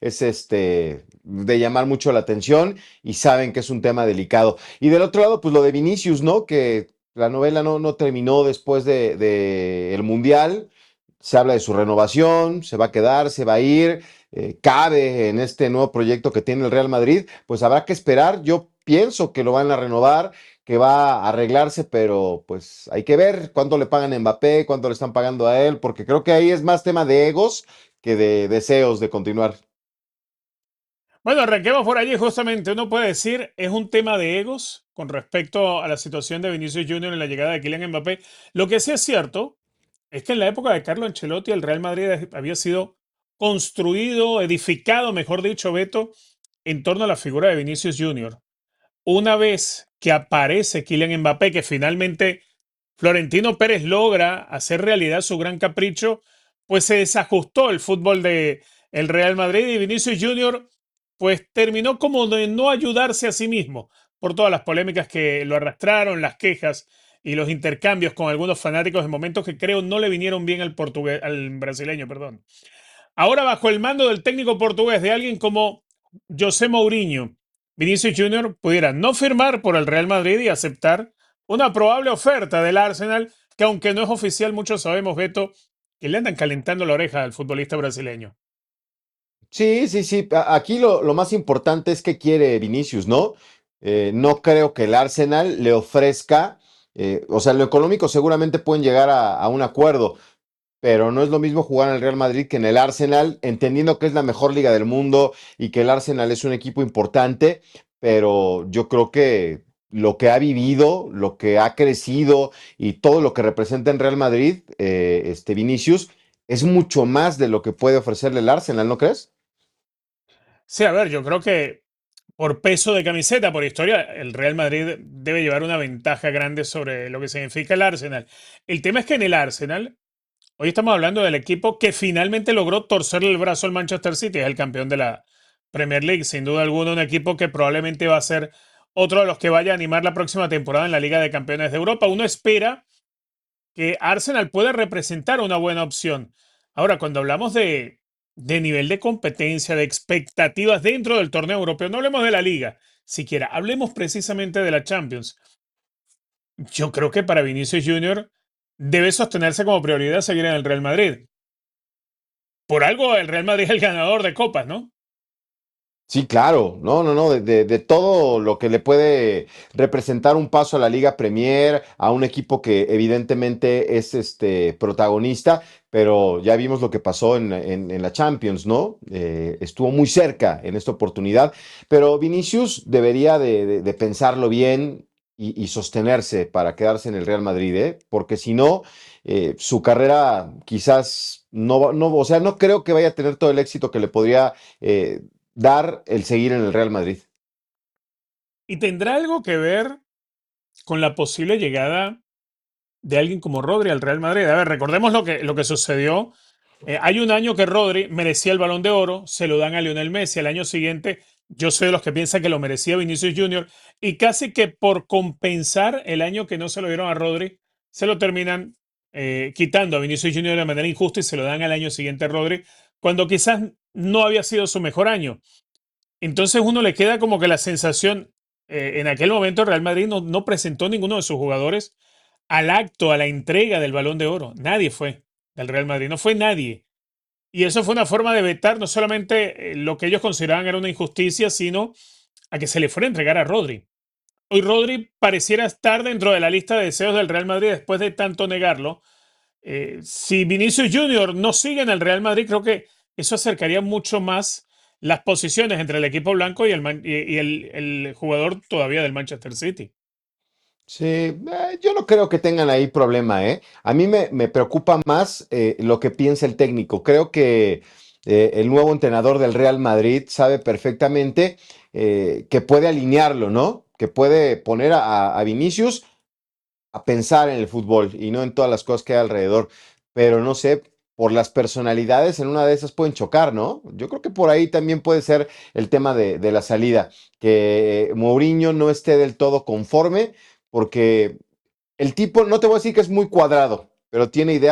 de llamar mucho la atención y saben que es un tema delicado. Y del otro lado, pues lo de Vinicius, ¿no? Que la novela no terminó después de el Mundial. Se habla de su renovación, se va a quedar, se va a ir, cabe en este nuevo proyecto que tiene el Real Madrid, pues habrá que esperar. Yo pienso que lo van a renovar, que va a arreglarse, pero pues hay que ver cuánto le pagan a Mbappé, cuánto le están pagando a él, porque creo que ahí es más tema de egos que de deseos de continuar. Bueno, arranquemos por allí. Justamente uno puede decir es un tema de egos con respecto a la situación de Vinicius Junior en la llegada de Kylian Mbappé. Lo que sí es cierto es que en la época de Carlo Ancelotti el Real Madrid había sido construido, edificado, mejor dicho, Beto, en torno a la figura de Vinicius Junior. Una vez que aparece Kylian Mbappé, que finalmente Florentino Pérez logra hacer realidad su gran capricho, pues se desajustó el fútbol de el Real Madrid y Vinicius Junior pues terminó como de no ayudarse a sí mismo por todas las polémicas que lo arrastraron, las quejas y los intercambios con algunos fanáticos en momentos que creo no le vinieron bien al portugués, al brasileño, perdón. Ahora bajo el mando del técnico portugués de alguien como José Mourinho, Vinicius Junior pudiera no firmar por el Real Madrid y aceptar una probable oferta del Arsenal, que aunque no es oficial, muchos sabemos, Beto, que le andan calentando la oreja al futbolista brasileño. Sí, sí, sí. Aquí lo más importante es que quiere Vinicius, ¿no? No creo que el Arsenal le ofrezca, o sea, en lo económico seguramente pueden llegar a un acuerdo, pero no es lo mismo jugar en el Real Madrid que en el Arsenal, entendiendo que es la mejor liga del mundo y que el Arsenal es un equipo importante, pero yo creo que lo que ha vivido, lo que ha crecido y todo lo que representa en Real Madrid, Vinicius, es mucho más de lo que puede ofrecerle el Arsenal, ¿no crees? Sí, a ver, yo creo que por peso de camiseta, por historia, el Real Madrid debe llevar una ventaja grande sobre lo que significa el Arsenal. El tema es que en el Arsenal, hoy estamos hablando del equipo que finalmente logró torcerle el brazo al Manchester City, es el campeón de la Premier League, sin duda alguna un equipo que probablemente va a ser otro de los que vaya a animar la próxima temporada en la Liga de Campeones de Europa. Uno espera que Arsenal pueda representar una buena opción. Ahora, cuando hablamos de nivel de competencia, de expectativas dentro del torneo europeo, no hablemos de la Liga, siquiera, hablemos precisamente de la Champions. Yo creo que para Vinicius Junior debe sostenerse como prioridad seguir en el Real Madrid. Por algo el Real Madrid es el ganador de copas, ¿no? Sí, claro, no, de todo lo que le puede representar un paso a la Liga Premier, a un equipo que evidentemente es protagonista, pero ya vimos lo que pasó en la Champions, ¿no? Estuvo muy cerca en esta oportunidad, pero Vinicius debería de pensarlo bien y sostenerse para quedarse en el Real Madrid, ¿eh? Porque si no, su carrera quizás no, o sea, no creo que vaya a tener todo el éxito que le podría dar el seguir en el Real Madrid. Y tendrá algo que ver con la posible llegada de alguien como Rodri al Real Madrid. A ver, recordemos lo que sucedió. Hay un año que Rodri merecía el Balón de Oro, se lo dan a Lionel Messi. Al año siguiente, yo soy de los que piensan que lo merecía Vinicius Junior y casi que por compensar el año que no se lo dieron a Rodri, se lo terminan quitando a Vinicius Junior de manera injusta y se lo dan al año siguiente a Rodri, cuando quizás no había sido su mejor año. Entonces uno le queda como que la sensación, en aquel momento Real Madrid no presentó ninguno de sus jugadores al acto, a la entrega del Balón de Oro. Nadie fue del Real Madrid, no fue nadie. Y eso fue una forma de vetar no solamente lo que ellos consideraban era una injusticia, sino a que se le fuera a entregar a Rodri. Hoy Rodri pareciera estar dentro de la lista de deseos del Real Madrid después de tanto negarlo. Si Vinicius Junior no sigue en el Real Madrid, creo que eso acercaría mucho más las posiciones entre el equipo blanco y el jugador todavía del Manchester City. Sí, yo no creo que tengan ahí problema, ¿eh? A mí me preocupa más lo que piensa el técnico. Creo que el nuevo entrenador del Real Madrid sabe perfectamente que puede alinearlo, ¿no? Que puede poner a Vinicius a pensar en el fútbol y no en todas las cosas que hay alrededor. Pero no sé, por las personalidades en una de esas pueden chocar, ¿no? Yo creo que por ahí también puede ser el tema de la salida, que Mourinho no esté del todo conforme, porque el tipo, no te voy a decir que es muy cuadrado, pero tiene ideas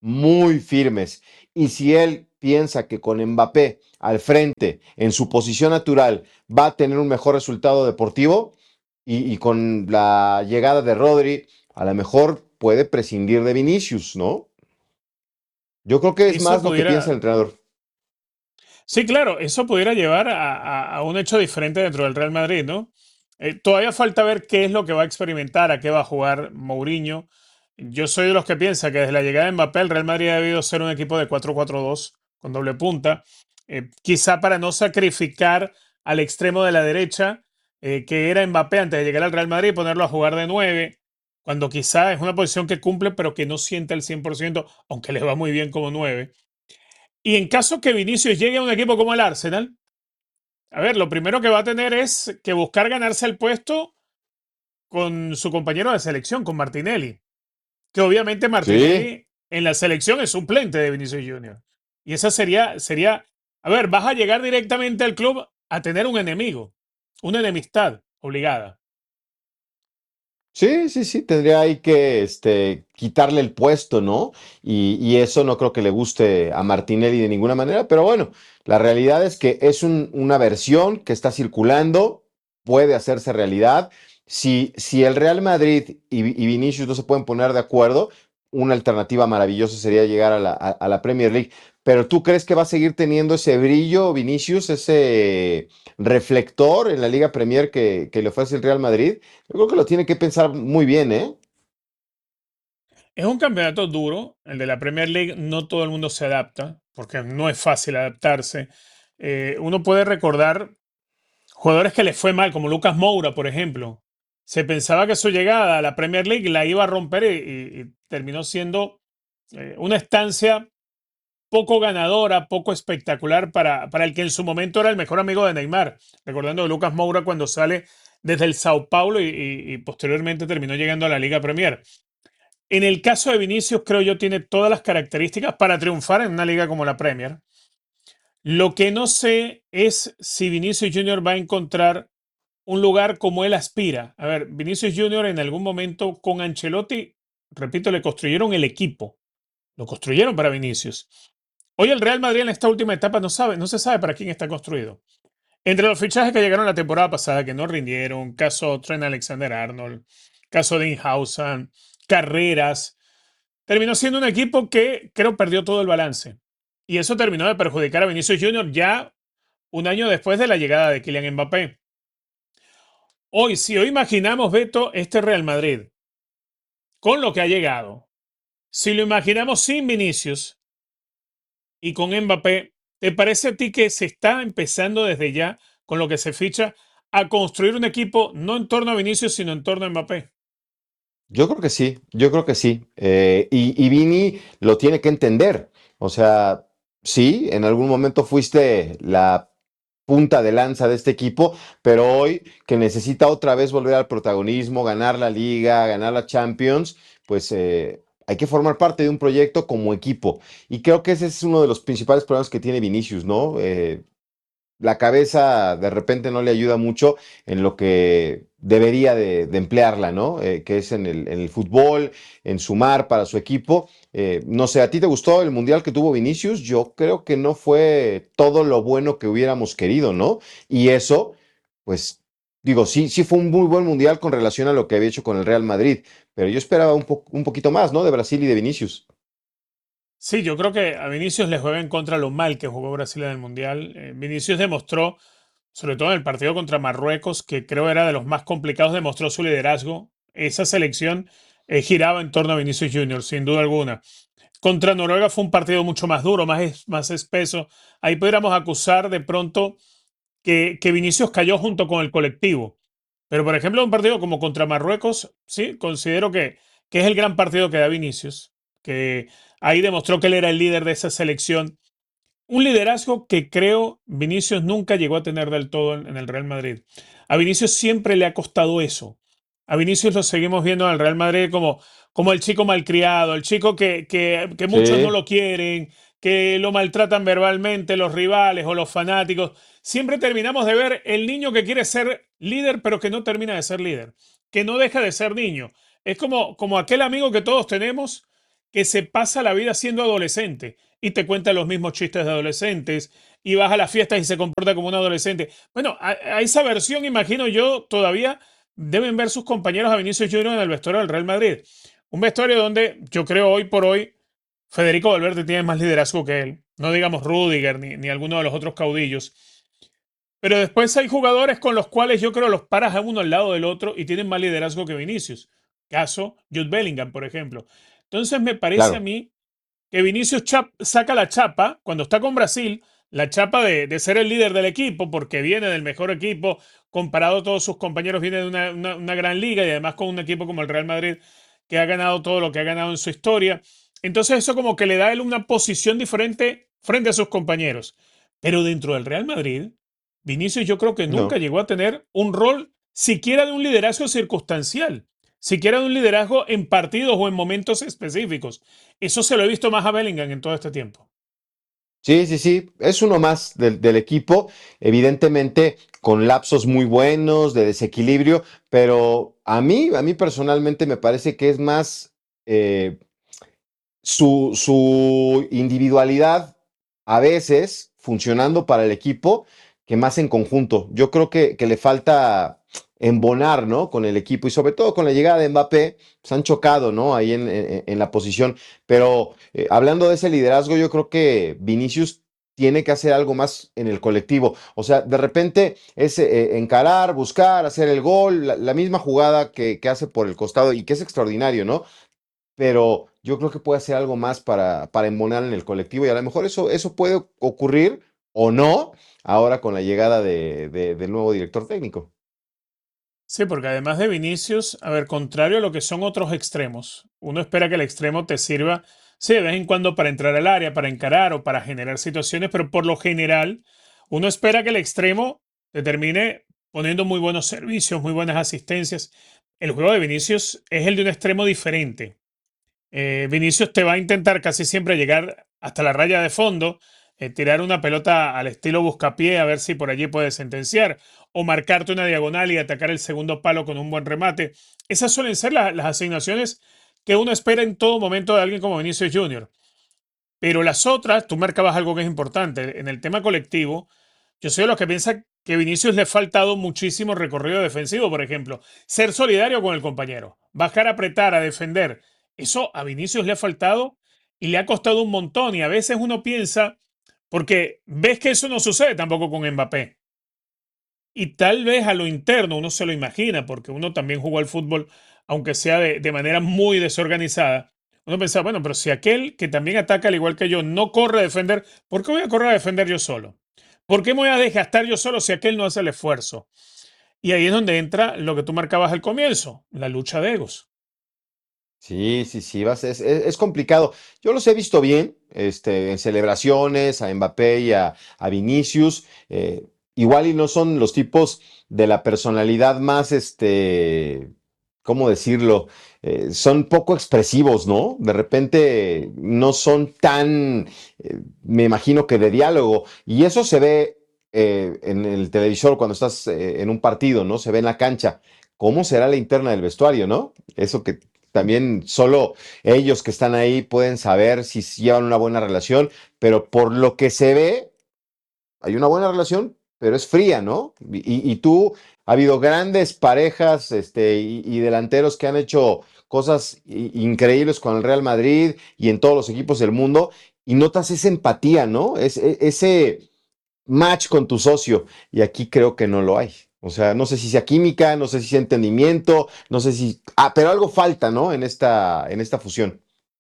muy firmes. Y si él piensa que con Mbappé al frente, en su posición natural, va a tener un mejor resultado deportivo, y con la llegada de Rodri, a lo mejor puede prescindir de Vinicius, ¿no? Yo creo que es Eso más lo que piensa pudiera, el entrenador. sí, claro, eso pudiera llevar a un hecho diferente dentro del Real Madrid, ¿no? Todavía falta ver qué es lo que va a experimentar, a qué va a jugar Mourinho. Yo soy de los que piensa que desde la llegada de Mbappé, el Real Madrid ha debido ser un equipo de 4-4-2 con doble punta, quizá para no sacrificar al extremo de la derecha, que era Mbappé antes de llegar al Real Madrid, y ponerlo a jugar de 9, cuando quizá es una posición que cumple, pero que no siente el 100%, aunque le va muy bien como 9. Y en caso que Vinicius llegue a un equipo como el Arsenal, a ver, lo primero que va a tener es que buscar ganarse el puesto con su compañero de selección, con Martinelli. Que obviamente Sí, Martinelli en la selección es suplente de Vinicius Junior. Y esa sería, a ver, vas a llegar directamente al club a tener un enemigo, una enemistad obligada. sí, sí, sí, tendría ahí que quitarle el puesto, ¿no? Y eso no creo que le guste a Martinelli de ninguna manera, pero bueno, la realidad es que es una versión que está circulando, puede hacerse realidad. Si el Real Madrid y Vinicius no se pueden poner de acuerdo, una alternativa maravillosa sería llegar a la Premier League. Pero ¿tú crees que va a seguir teniendo ese brillo, Vinicius, ese reflector en la Liga Premier que le ofrece el Real Madrid? Yo creo que lo tiene que pensar muy bien, ¿eh? Es un campeonato duro, el de la Premier League, no todo el mundo se adapta, porque no es fácil adaptarse. Uno puede recordar jugadores que les fue mal, como Lucas Moura, por ejemplo. Se pensaba que su llegada a la Premier League la iba a romper y terminó siendo una estancia poco ganadora, poco espectacular para el que en su momento era el mejor amigo de Neymar. Recordando de Lucas Moura cuando sale desde el Sao Paulo y posteriormente terminó llegando a la Liga Premier. En el caso de Vinicius, creo yo, tiene todas las características para triunfar en una liga como la Premier. Lo que no sé es si Vinicius Junior va a encontrar un lugar como él aspira. A ver, Vinicius Junior en algún momento con Ancelotti, repito, le construyeron el equipo. Lo construyeron para Vinicius. Hoy el Real Madrid en esta última etapa no se sabe para quién está construido. Entre los fichajes que llegaron la temporada pasada que no rindieron, caso Trent Alexander-Arnold, caso de Inhausen, Carreras, terminó siendo un equipo que creo perdió todo el balance. Y eso terminó de perjudicar a Vinicius Junior ya un año después de la llegada de Kylian Mbappé. Hoy, si hoy imaginamos, Beto, este Real Madrid, con lo que ha llegado, si lo imaginamos sin Vinicius y con Mbappé, ¿te parece a ti que se está empezando desde ya, con lo que se ficha, a construir un equipo no en torno a Vinicius, sino en torno a Mbappé? Yo creo que sí, yo creo que sí. Y Vini lo tiene que entender. O sea, sí, en algún momento fuiste la punta de lanza de este equipo, pero hoy que necesita otra vez volver al protagonismo, ganar la liga, ganar la Champions, pues hay que formar parte de un proyecto como equipo. Y creo que ese es uno de los principales problemas que tiene Vinicius, ¿no? La cabeza de repente no le ayuda mucho en lo que debería de emplearla, ¿no? Que es en el fútbol, en sumar para su equipo. No sé, ¿a ti te gustó el mundial que tuvo Vinicius? Yo creo que no fue todo lo bueno que hubiéramos querido, ¿no? Y eso, pues, digo, sí, sí fue un muy buen mundial con relación a lo que había hecho con el Real Madrid, pero yo esperaba un poquito más, ¿no? De Brasil y de Vinicius. Sí, yo creo que a Vinicius le juega en contra lo mal que jugó Brasil en el Mundial. Vinicius demostró, sobre todo en el partido contra Marruecos, que creo era de los más complicados, demostró su liderazgo. Esa selección giraba en torno a Vinicius Junior, sin duda alguna. Contra Noruega fue un partido mucho más duro, más espeso. Ahí pudiéramos acusar de pronto que Vinicius cayó junto con el colectivo. Pero, por ejemplo, un partido como contra Marruecos, sí, considero que es el gran partido que da Vinicius, que ahí demostró que él era el líder de esa selección. Un liderazgo que creo Vinicius nunca llegó a tener del todo en el Real Madrid. A Vinicius siempre le ha costado eso. A Vinicius lo seguimos viendo en el Real Madrid como el chico malcriado, el chico que muchos no Sí, lo quieren, que lo maltratan verbalmente los rivales o los fanáticos. Siempre terminamos de ver el niño que quiere ser líder, pero que no termina de ser líder, que no deja de ser niño. Es como aquel amigo que todos tenemos que se pasa la vida siendo adolescente y te cuenta los mismos chistes de adolescentes y vas a las fiestas y se comporta como un adolescente. Bueno, a esa versión, imagino yo, todavía deben ver sus compañeros a Vinicius Junior en el vestuario del Real Madrid. Un vestuario donde yo creo hoy por hoy Federico Valverde tiene más liderazgo que él. No digamos Rudiger ni alguno de los otros caudillos. Pero después hay jugadores con los cuales yo creo los paras a uno al lado del otro y tienen más liderazgo que Vinicius. Caso Jude Bellingham, por ejemplo. Entonces me parece a Claro, mí que Vinicius saca la chapa cuando está con Brasil, la chapa de ser el líder del equipo, porque viene del mejor equipo, comparado a todos sus compañeros, viene de una gran liga y además con un equipo como el Real Madrid que ha ganado todo lo que ha ganado en su historia. Entonces eso como que le da a él una posición diferente frente a sus compañeros. Pero dentro del Real Madrid, Vinicius yo creo que nunca no. llegó a tener un rol siquiera de un liderazgo circunstancial, siquiera de un liderazgo en partidos o en momentos específicos. Eso se lo he visto más a Bellingham en todo este tiempo. Sí, sí, sí, es uno más del equipo, evidentemente con lapsos muy buenos de desequilibrio, pero a mí personalmente me parece que es más su individualidad a veces funcionando para el equipo que más en conjunto. Yo creo que le falta embonar, ¿no? Con el equipo y sobre todo con la llegada de Mbappé, se han chocado, ¿no? Ahí en la posición. Pero hablando de ese liderazgo, yo creo que Vinicius tiene que hacer algo más en el colectivo. O sea, de repente es encarar, buscar, hacer el gol, la misma jugada que hace por el costado y que es extraordinario, ¿no? Pero yo creo que puede hacer algo más para embonar en el colectivo y a lo mejor eso puede ocurrir o no ahora con la llegada del nuevo director técnico. Sí, porque además de Vinicius, a ver, contrario a lo que son otros extremos, uno espera que el extremo te sirva, sí, de vez en cuando para entrar al área, para encarar o para generar situaciones, pero por lo general, uno espera que el extremo te termine poniendo muy buenos servicios, muy buenas asistencias. El juego de Vinicius es el de un extremo diferente. Vinicius te va a intentar casi siempre llegar hasta la raya de fondo, tirar una pelota al estilo buscapié a ver si por allí puede sentenciar, o marcarte una diagonal y atacar el segundo palo con un buen remate. Esas suelen ser las asignaciones que uno espera en todo momento de alguien como Vinicius Junior. Pero las otras, tú marcabas algo que es importante. En el tema colectivo, yo soy de los que piensa que Vinicius le ha faltado muchísimo recorrido defensivo, por ejemplo. Ser solidario con el compañero, bajar a apretar, a defender. Eso a Vinicius le ha faltado y le ha costado un montón. Y a veces uno piensa, porque ves que eso no sucede tampoco con Mbappé. Y tal vez a lo interno uno se lo imagina, porque uno también jugó al fútbol, aunque sea de manera muy desorganizada. Uno pensaba, bueno, pero si aquel que también ataca al igual que yo no corre a defender, ¿por qué voy a correr a defender yo solo? ¿Por qué me voy a desgastar yo solo si aquel no hace el esfuerzo? Y ahí es donde entra lo que tú marcabas al comienzo, la lucha de egos. Sí, sí, sí, es complicado. Yo los he visto bien, en celebraciones, a Mbappé y a Vinicius. Igual y no son los tipos de la personalidad más, ¿cómo decirlo? Son poco expresivos, ¿no? De repente no son tan, me imagino que de diálogo. Y eso se ve en el televisor cuando estás en un partido, ¿no? Se ve en la cancha. ¿Cómo será la interna del vestuario, no? Eso que también solo ellos que están ahí pueden saber si llevan una buena relación, pero por lo que se ve, hay una buena relación, pero es fría, ¿no? Y tú, ha habido grandes parejas y delanteros que han hecho cosas increíbles con el Real Madrid y en todos los equipos del mundo, y notas esa empatía, ¿no? Ese match con tu socio, y aquí creo que no lo hay. O sea, no sé si sea química, no sé si sea entendimiento, no sé si... Ah, pero algo falta, ¿no? En esta fusión.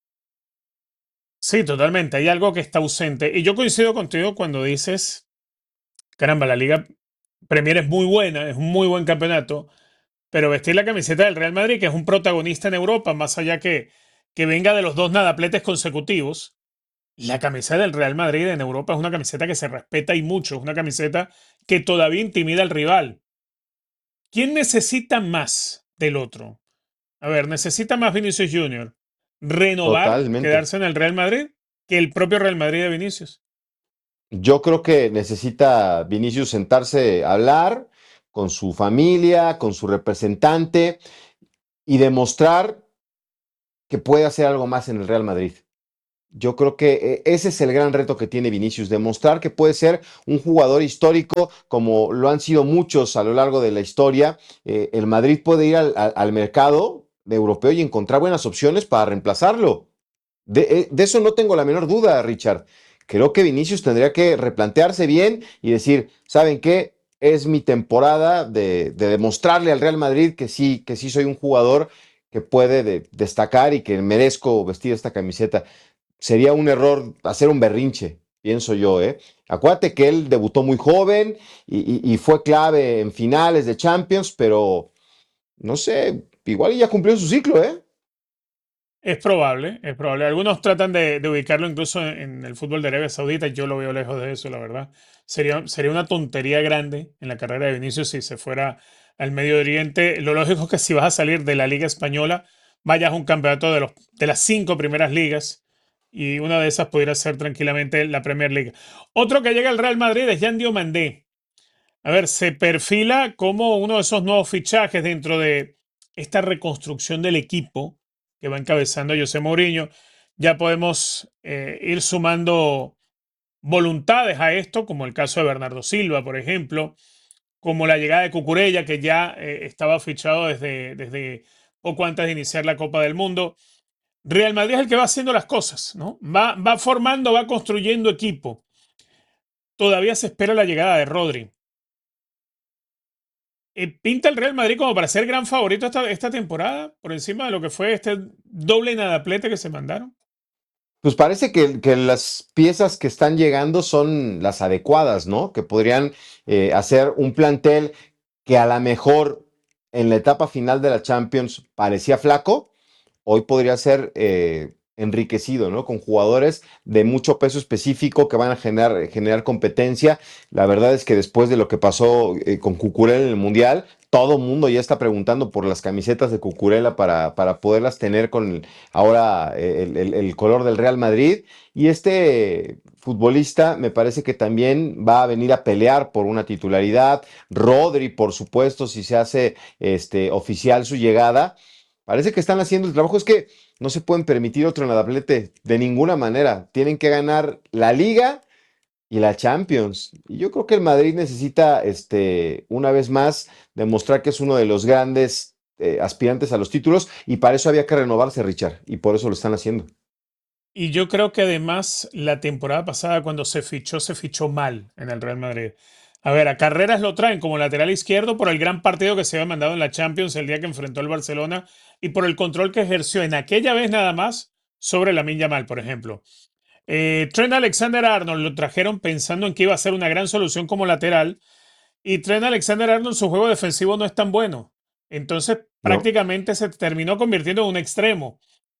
Sí, totalmente. Hay algo que está ausente. Y yo coincido contigo cuando dices, caramba, la Liga Premier es muy buena, es un muy buen campeonato, pero vestir la camiseta del Real Madrid, que es un protagonista en Europa, más allá que venga de los dos nadapletes consecutivos, la camiseta del Real Madrid en Europa es una camiseta que se respeta y mucho, es una camiseta que todavía intimida al rival. ¿Quién necesita más del otro? A ver, ¿necesita más Vinicius Junior renovar, Totalmente. quedarse en el Real Madrid, que el propio Real Madrid de Vinicius? Yo creo que necesita Vinicius sentarse a hablar con su familia, con su representante y demostrar que puede hacer algo más en el Real Madrid. Yo creo que ese es el gran reto que tiene Vinicius, demostrar que puede ser un jugador histórico como lo han sido muchos a lo largo de la historia. El Madrid puede ir al mercado de europeo y encontrar buenas opciones para reemplazarlo. De eso no tengo la menor duda, Richard. Creo que Vinicius tendría que replantearse bien y decir, ¿saben qué? Es mi temporada de demostrarle al Real Madrid que sí soy un jugador que puede destacar y que merezco vestir esta camiseta. Sería un error hacer un berrinche, pienso yo, ¿eh? Acuérdate que él debutó muy joven y fue clave en finales de Champions, pero no sé, igual ya cumplió su ciclo, ¿eh? Es probable, es probable. Algunos tratan de ubicarlo incluso en el fútbol de Arabia Saudita. Yo lo veo lejos de eso, la verdad. Sería una tontería grande en la carrera de Vinicius si se fuera al Medio Oriente. Lo lógico es que si vas a salir de la Liga Española, vayas a un campeonato de las 5 primeras ligas y una de esas pudiera ser tranquilamente la Premier League. Otro que llega al Real Madrid es Yan Diomandé. A ver, se perfila como uno de esos nuevos fichajes dentro de esta reconstrucción del equipo que va encabezando José Mourinho. Ya podemos ir sumando voluntades a esto, como el caso de Bernardo Silva, por ejemplo, como la llegada de Cucurella, que ya estaba fichado desde poco antes de iniciar la Copa del Mundo. Real Madrid es el que va haciendo las cosas, ¿no? Va formando, va construyendo equipo. Todavía se espera la llegada de Rodri. ¿Pinta el Real Madrid como para ser gran favorito esta temporada? Por encima de lo que fue este doble nadaplete que se mandaron. Pues parece que las piezas que están llegando son las adecuadas, ¿no? Que podrían hacer un plantel que a lo mejor en la etapa final de la Champions parecía flaco, hoy podría ser enriquecido, ¿no? Con jugadores de mucho peso específico que van a generar competencia. La verdad es que después de lo que pasó con Cucurella en el Mundial, todo el mundo ya está preguntando por las camisetas de Cucurella para poderlas tener con ahora el color del Real Madrid. Y este futbolista me parece que también va a venir a pelear por una titularidad. Rodri, por supuesto, si se hace oficial su llegada. Parece que están haciendo el trabajo. Es que no se pueden permitir otro nadaplete de ninguna manera. Tienen que ganar la Liga y la Champions. Y yo creo que el Madrid necesita, una vez más, demostrar que es uno de los grandes aspirantes a los títulos. Y para eso había que renovarse, Richard. Y por eso lo están haciendo. Y yo creo que además la temporada pasada cuando se fichó mal en el Real Madrid. A ver, a Carreras lo traen como lateral izquierdo por el gran partido que se había mandado en la Champions el día que enfrentó al Barcelona y por el control que ejerció en aquella vez nada más sobre Lamine Yamal, por ejemplo. Trent Alexander-Arnold lo trajeron pensando en que iba a ser una gran solución como lateral y Trent Alexander-Arnold su juego defensivo no es tan bueno. Entonces No, prácticamente se terminó convirtiendo en un extremo.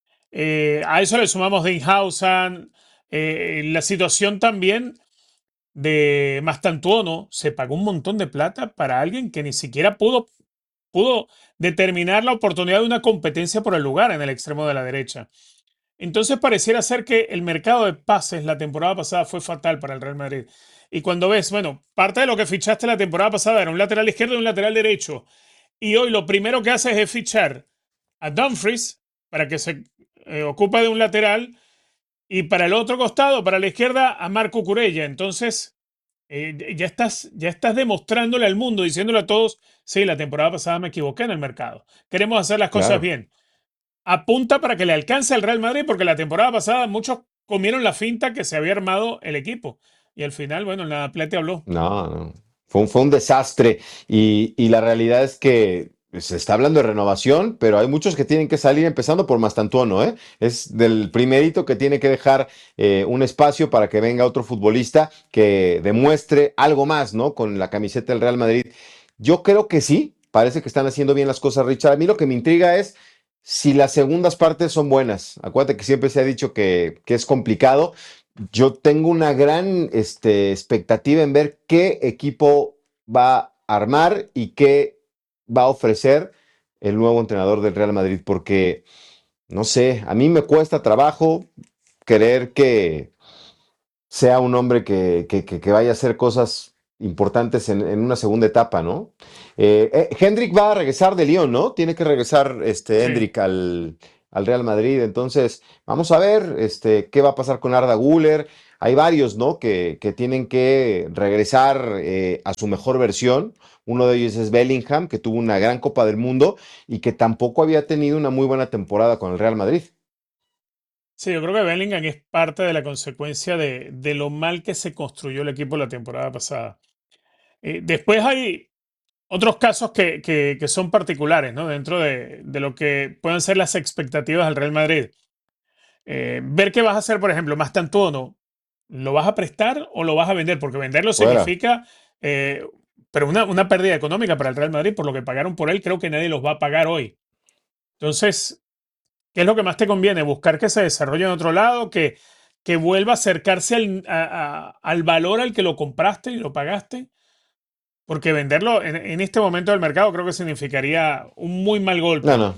A eso le sumamos Dinhausen, la situación también de Mastantuono, se pagó un montón de plata para alguien que ni siquiera pudo determinar la oportunidad de una competencia por el lugar en el extremo de la derecha. Entonces pareciera ser que el mercado de pases la temporada pasada fue fatal para el Real Madrid. Y cuando ves, bueno, parte de lo que fichaste la temporada pasada era un lateral izquierdo y un lateral derecho. Y hoy lo primero que haces es fichar a Dumfries para que se ocupe de un lateral y para el otro costado, para la izquierda, a Marco Curella. Entonces, ya estás demostrándole al mundo, diciéndole a todos, sí, la temporada pasada me equivoqué en el mercado. Queremos hacer las cosas claro. bien. Apunta para que le alcance al Real Madrid, porque la temporada pasada muchos comieron la finta que se había armado el equipo. Y al final, bueno, la Plete habló. No, no. Fue un desastre. Y la realidad es que se está hablando de renovación, pero hay muchos que tienen que salir empezando por Mastantuono, ¿eh? Es del primerito que tiene que dejar un espacio para que venga otro futbolista que demuestre algo más, ¿no? Con la camiseta del Real Madrid. Yo creo que sí, parece que están haciendo bien las cosas, Richard. A mí lo que me intriga es si las segundas partes son buenas. Acuérdate que siempre se ha dicho que es complicado. Yo tengo una gran expectativa en ver qué equipo va a armar y qué va a ofrecer el nuevo entrenador del Real Madrid, porque, no sé, a mí me cuesta trabajo creer que sea un hombre que vaya a hacer cosas importantes en una segunda etapa, ¿no? Hendrik va a regresar de Lyon, ¿no? Tiene que regresar Sí. Hendrik al Real Madrid. Entonces, vamos a ver qué va a pasar con Arda Güler. Hay varios, ¿no? Que tienen que regresar a su mejor versión. Uno de ellos es Bellingham, que tuvo una gran Copa del Mundo y que tampoco había tenido una muy buena temporada con el Real Madrid. Sí, yo creo que Bellingham es parte de la consecuencia de lo mal que se construyó el equipo la temporada pasada. Después hay otros casos que son particulares, ¿no? Dentro de lo que pueden ser las expectativas del Real Madrid. Ver qué vas a hacer, por ejemplo, más Tantuono, ¿lo vas a prestar o lo vas a vender? Porque venderlo Fuera. significa, pero una pérdida económica para el Real Madrid, por lo que pagaron por él, creo que nadie los va a pagar hoy. Entonces, ¿qué es lo que más te conviene? Buscar que se desarrolle en otro lado, que vuelva a acercarse al valor al que lo compraste y lo pagaste. Porque venderlo en este momento del mercado creo que significaría un muy mal No, golpe. no.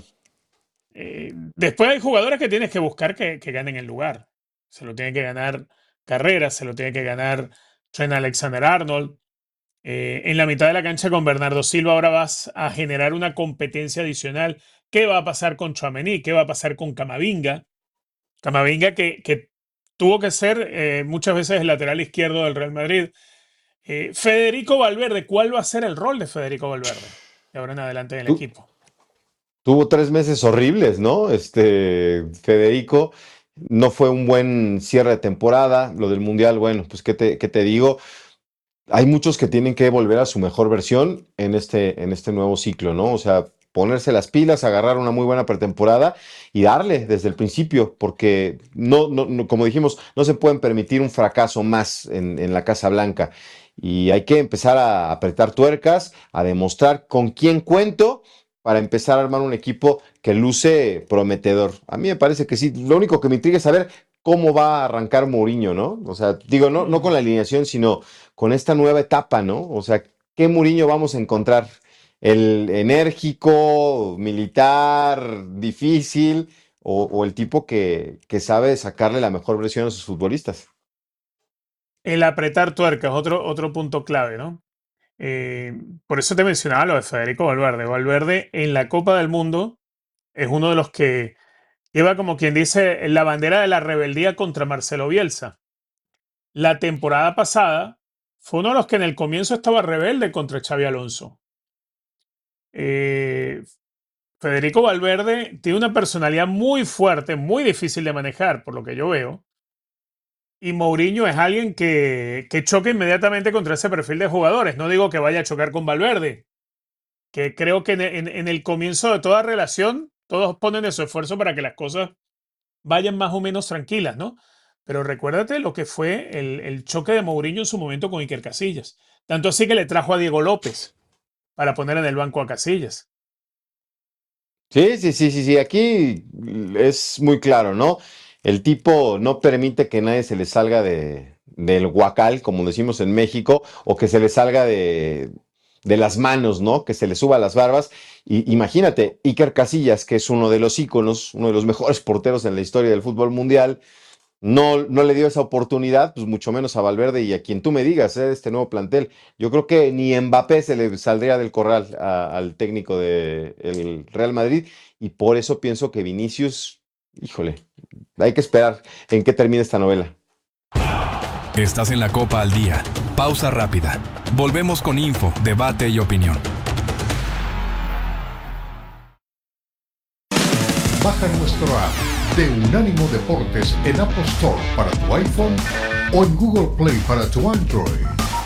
Después hay jugadores que tienes que buscar que ganen el lugar. Se lo tiene que ganar Carreras, se lo tiene que ganar Trent Alexander-Arnold. En la mitad de la cancha con Bernardo Silva ahora vas a generar una competencia adicional. ¿Qué va a pasar con Tchouaméni? ¿Qué va a pasar con Camavinga? Camavinga que tuvo que ser muchas veces el lateral izquierdo del Real Madrid. Federico Valverde, ¿cuál va a ser el rol de Federico Valverde de ahora en adelante en el Tú, equipo? tuvo 3 meses horribles, ¿no? Federico no fue un buen cierre de temporada. Lo del Mundial, bueno, pues qué te digo. Hay muchos que tienen que volver a su mejor versión en este nuevo ciclo, ¿no? O sea, ponerse las pilas, agarrar una muy buena pretemporada y darle desde el principio, porque como dijimos, no se pueden permitir un fracaso más en la Casa Blanca. Y hay que empezar a apretar tuercas, a demostrar con quién cuento para empezar a armar un equipo que luce prometedor. A mí me parece que sí. Lo único que me intriga es saber cómo va a arrancar Mourinho, ¿no? O sea, digo, no con la alineación, sino con esta nueva etapa, ¿no? O sea, ¿qué Mourinho vamos a encontrar? ¿El enérgico, militar, difícil o el tipo que sabe sacarle la mejor versión a sus futbolistas? El apretar tuercas, otro punto clave, ¿no? Eh, por eso te mencionaba lo de Federico Valverde. Valverde en la Copa del Mundo es uno de los que lleva, como quien dice, la bandera de la rebeldía contra Marcelo Bielsa. La temporada pasada fue uno de los que en el comienzo estaba rebelde contra Xavi Alonso. Eh, Federico Valverde tiene una personalidad muy fuerte, muy difícil de manejar, por lo que yo veo. Y Mourinho es alguien que choca inmediatamente contra ese perfil de jugadores. No digo que vaya a chocar con Valverde, que creo que en el comienzo de toda relación todos ponen de su esfuerzo para que las cosas vayan más o menos tranquilas, ¿no? Pero recuérdate lo que fue el choque de Mourinho en su momento con Iker Casillas. Tanto así que le trajo a Diego López para poner en el banco a Casillas. Sí, sí, sí, sí, sí. Aquí es muy claro, ¿no? El tipo no permite que nadie se le salga del guacal, como decimos en México, o que se le salga de las manos, ¿no? Que se le suba a las barbas. Y imagínate, Iker Casillas, que es uno de los íconos, uno de los mejores porteros en la historia del fútbol mundial, no le dio esa oportunidad, pues mucho menos a Valverde y a quien tú me digas, este nuevo plantel. Yo creo que ni Mbappé se le saldría del corral al técnico del Real Madrid y por eso pienso que Vinicius, híjole, hay que esperar en qué termina esta novela. Estás en la Copa al Día. Pausa rápida. Volvemos con info, debate y opinión. Baja nuestro app de Unánimo Deportes en Apple Store para tu iPhone o en Google Play para tu Android.